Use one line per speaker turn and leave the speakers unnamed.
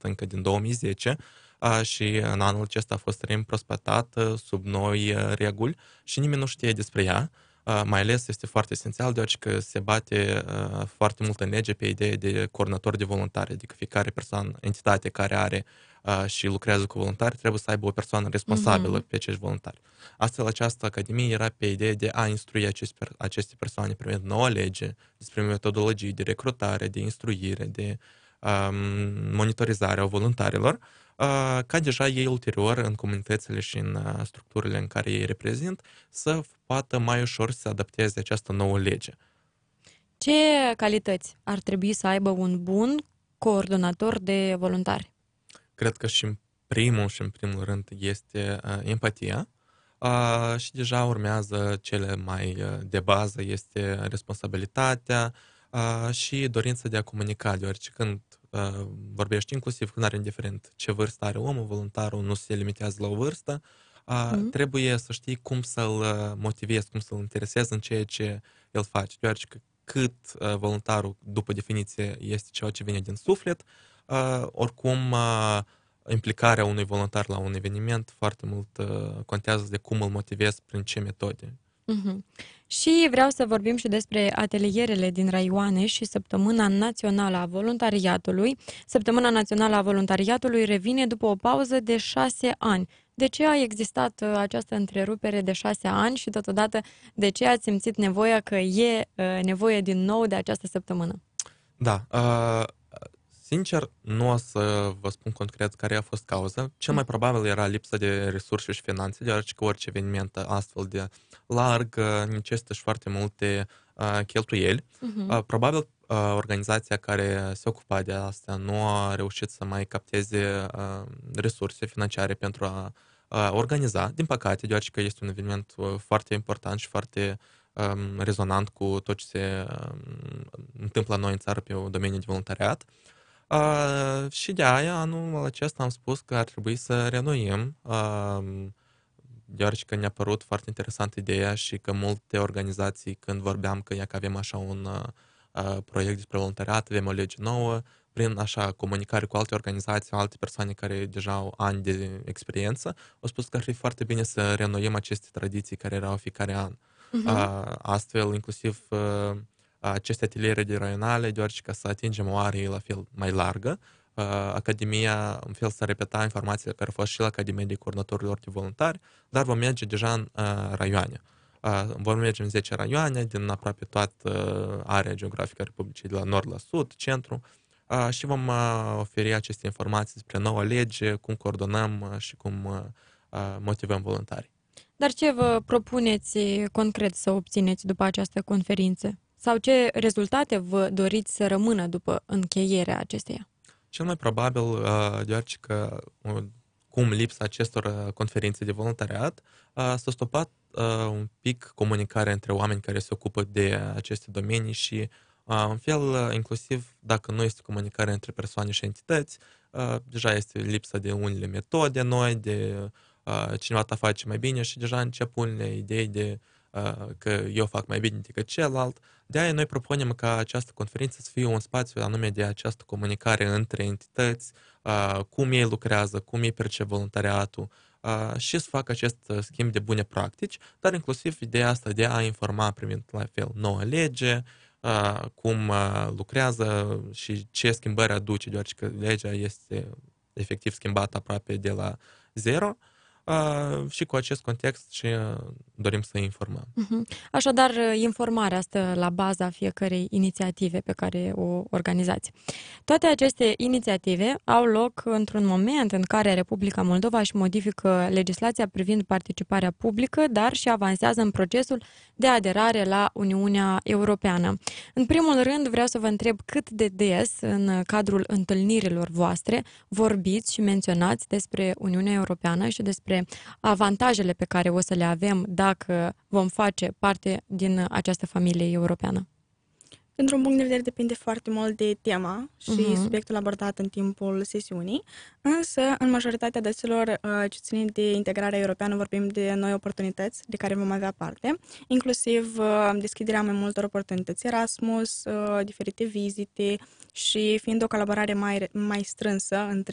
încă din 2010 și în anul acesta a fost reîmprospătată sub noi reguli și nimeni nu știe despre ea. Mai ales este foarte esențial, deoarece că se bate foarte mult în lege pe ideea de coordonator de voluntari, adică fiecare persoană, entitate care are și lucrează cu voluntari, trebuie să aibă o persoană responsabilă
Mhm.
pe acești voluntari. Astfel, această academie era pe ideea de a instrui aceste persoane privind noua lege, despre metodologii de recrutare, de instruire, de monitorizare a voluntarilor, ca deja ei ulterior, în comunitățile și în structurile în care ei reprezint, să poată mai ușor să se adapteze această nouă lege.
Ce calități ar trebui să aibă un bun coordonator de voluntari?
Cred că și în primul rând este empatia și deja urmează cele mai de bază, este responsabilitatea și dorința de a comunica, deoarece când vorbești, inclusiv când are indiferent ce vârstă are omul, voluntarul nu se limitează la o vârstă,
Mhm.
trebuie să știi cum să-l motivezi, cum să-l interesezi în ceea ce el face, deoarece că cât voluntarul, după definiție, este ceva ce vine din suflet, oricum implicarea unui voluntar la un eveniment foarte mult contează de cum îl motivezi, prin ce metode.
Mhm. Și vreau să vorbim și despre atelierele din raioane și Săptămâna Națională a Voluntariatului. Săptămâna Națională a Voluntariatului revine după o pauză de 6 ani. De ce a existat această întrerupere de 6 ani și totodată de ce ați simțit nevoia că e nevoie din nou de această săptămână?
Da, sincer, nu o să vă spun concret care a fost cauza. Cel mai probabil era lipsa de resurse și finanțe, deoarece că orice eveniment astfel de larg necesită și foarte multe cheltuieli.
Mhm.
Probabil organizația care se ocupa de asta nu a reușit să mai capteze resurse financiare pentru a organiza, din păcate, deoarece că este un eveniment foarte important și foarte rezonant cu tot ce se întâmplă la noi în țară pe domeniul de voluntariat. Și de aia anul acesta am spus că ar trebui să reînnoim, deoarece că ne-a părut foarte interesantă ideea și că multe organizații, când vorbeam că, ia că avem așa un proiect despre voluntariat, avem o lege nouă, prin așa comunicare cu alte organizații, alte persoane care deja au ani de experiență, au spus că ar fi foarte bine să reînnoim aceste tradiții care erau fiecare an.
Mhm.
Astfel, inclusiv aceste ateliere de raionale, deoarece ca să atingem o arie la fel mai largă, Academia, în fel, să repeta informațiile care au fost și la Academia de Coordonatorilor de Voluntari, dar vom merge deja în raioane. Vom merge în 10 raioane din aproape toată area geografică a Republicii, de la nord la sud, centru, și vom oferi aceste informații despre noua lege, cum coordonăm și cum motivăm voluntarii.
Dar ce vă propuneți concret să obțineți după această conferință? Sau ce rezultate vă doriți să rămână după încheierea acesteia?
Cel mai probabil, deoarece că cum lipsa acestor conferințe de voluntariat, s-a stopat un pic comunicarea între oameni care se ocupă de aceste domenii și, în fel, inclusiv dacă nu este comunicare între persoane și entități, deja este lipsa de unele metode noi, de cineva ta face mai bine și deja încep unele idei de că eu fac mai bine decât celălalt. De aia noi propunem ca această conferință să fie un spațiu anume de această comunicare între entități, cum ei lucrează, cum ei percep voluntariatul și să facă acest schimb de bune practici, dar inclusiv ideea asta de a informa privind la fel noua lege, cum lucrează și ce schimbări aduce, deoarece că legea este efectiv schimbată aproape de la zero. Și cu acest context și dorim să informăm.
Mhm. Așadar, informarea stă la baza fiecărei inițiative pe care o organizați. Toate aceste inițiative au loc într-un moment în care Republica Moldova își modifică legislația privind participarea publică, dar și avansează în procesul de aderare la Uniunea Europeană. În primul rând, vreau să vă întreb cât de des, în cadrul întâlnirilor voastre, vorbiți și menționați despre Uniunea Europeană și despre avantajele pe care o să le avem dacă vom face parte din această familie europeană.
Dintr-un punct de vedere depinde foarte mult de tema și
Mhm.
subiectul abordat în timpul sesiunii, însă în majoritatea dăților ce țin de integrarea europeană vorbim de noi oportunități de care vom avea parte, inclusiv deschiderea mai multor oportunități Erasmus, diferite vizite și fiind o colaborare mai strânsă între